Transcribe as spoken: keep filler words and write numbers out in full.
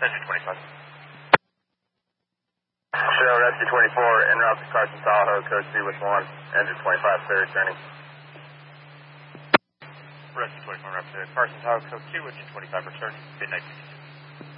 Engine twenty-five. Show Rescue twenty-four, en route to Carson Tahoe, code two with one, engine twenty-five, clear returning. Rescue twenty-four, en route to Carson Tahoe, code two, engine twenty-five, returning, midnight.